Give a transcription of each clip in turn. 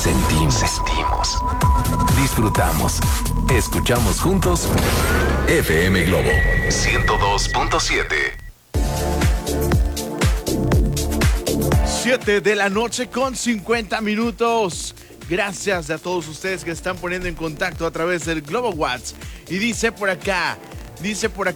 sentimos, disfrutamos, escuchamos juntos FM Globo 102.7. 7 de la noche con 50 minutos. Gracias a todos ustedes que están poniendo en contacto a través del Globo WhatsApp. Y dice por acá y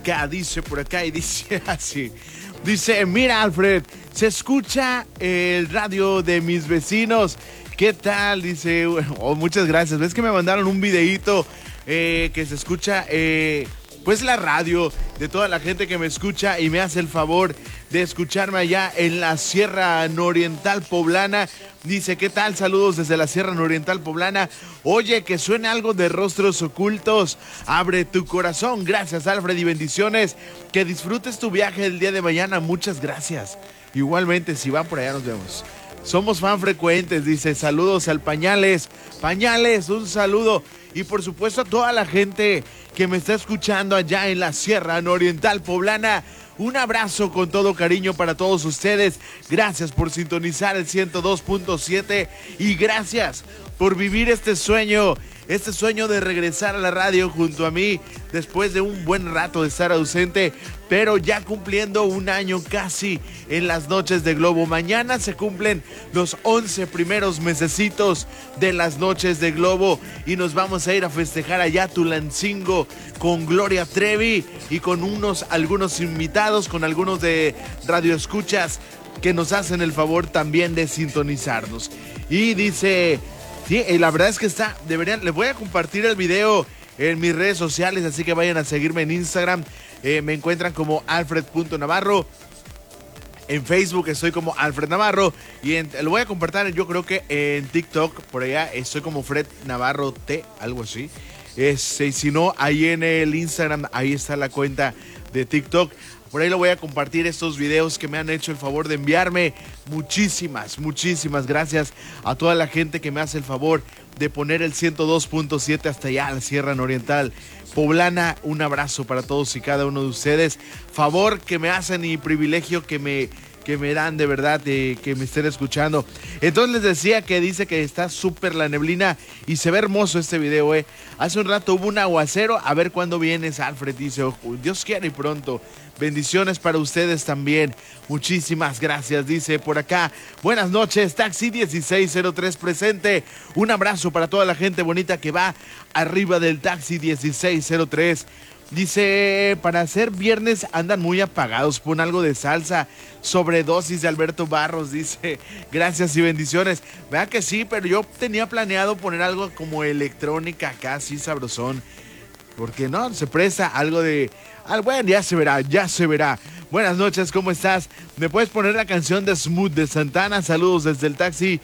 dice así. Dice, mira Alfred, se escucha el radio de mis vecinos. ¿Qué tal? Dice, muchas gracias. ¿Ves que me mandaron un videíto que se escucha pues la radio de toda la gente que me escucha y me hace el favor de escucharme allá en la Sierra Nororiental Poblana? Dice, ¿qué tal? Saludos desde la Sierra Nororiental Poblana. Oye, que suene algo de Rostros Ocultos. Abre tu corazón. Gracias, Alfred, y bendiciones. Que disfrutes tu viaje el día de mañana. Muchas gracias. Igualmente, si van por allá nos vemos. Somos fan frecuentes, dice. Saludos al Pañales. Pañales, un saludo. Y por supuesto a toda la gente que me está escuchando allá en la Sierra Nororiental Poblana. Un abrazo con todo cariño para todos ustedes. Gracias por sintonizar el 102.7 y gracias por vivir este sueño de regresar a la radio junto a mí después de un buen rato de estar ausente, pero ya cumpliendo un año casi en las noches de Globo. Mañana se cumplen los 11 primeros mesecitos de las noches de Globo y nos vamos a ir a festejar allá a Tulancingo con Gloria Trevi y con algunos invitados, con algunos de radioescuchas que nos hacen el favor también de sintonizarnos. Y dice... Sí, la verdad es que les voy a compartir el video en mis redes sociales, así que vayan a seguirme en Instagram. Me encuentran como alfred.navarro. En Facebook estoy como Alfred Navarro. Y lo voy a compartir, yo creo que en TikTok, por allá, estoy como Fred Navarro T, algo así. Si no, ahí en el Instagram, ahí está la cuenta de TikTok. Por ahí lo voy a compartir estos videos que me han hecho el favor de enviarme. Muchísimas gracias a toda la gente que me hace el favor de poner el 102.7 hasta allá, la Sierra Nororiental Poblana. Un abrazo para todos y cada uno de ustedes. Favor que me hacen y privilegio que me dan de verdad, que me estén escuchando. Entonces les decía que dice que está súper la neblina y se ve hermoso este video, Hace un rato hubo un aguacero, a ver cuándo vienes, Alfred, dice, Dios quiera y pronto. Bendiciones para ustedes también. Muchísimas gracias, dice por acá. Buenas noches, Taxi 1603 presente. Un abrazo para toda la gente bonita que va arriba del Taxi 1603. Dice, para ser viernes andan muy apagados, pon algo de salsa, sobredosis de Alberto Barros, dice, gracias y bendiciones. Vea que sí, pero yo tenía planeado poner algo como electrónica acá, así sabrosón, porque no, se presta algo de... Bueno, ya se verá. Buenas noches, ¿cómo estás? ¿Me puedes poner la canción de Smooth de Santana? Saludos desde el Taxi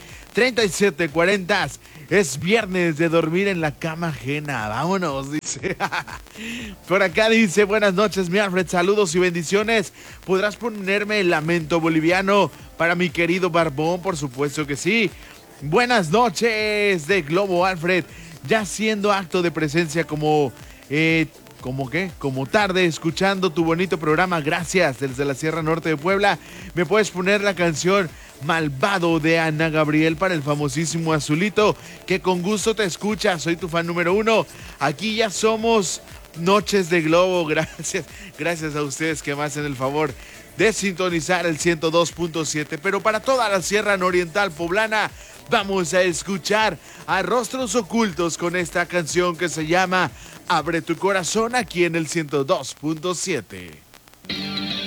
3740. Es viernes de dormir en la cama ajena. Vámonos, dice. Por acá dice, buenas noches, mi Alfred. Saludos y bendiciones. ¿Podrás ponerme el lamento boliviano para mi querido Barbón? Por supuesto que sí. Buenas noches de Globo, Alfred. Ya haciendo acto de presencia como tarde, escuchando tu bonito programa. Gracias, desde la Sierra Norte de Puebla. ¿Me puedes poner la canción Malvado de Ana Gabriel para el famosísimo Azulito? Que con gusto te escucha, soy tu fan número 1. Aquí ya somos Noches de Globo. Gracias a ustedes que me hacen el favor de sintonizar el 102.7. Pero para toda la Sierra Nororiental Poblana, vamos a escuchar a Rostros Ocultos con esta canción que se llama Abre tu corazón, aquí en el 102.7.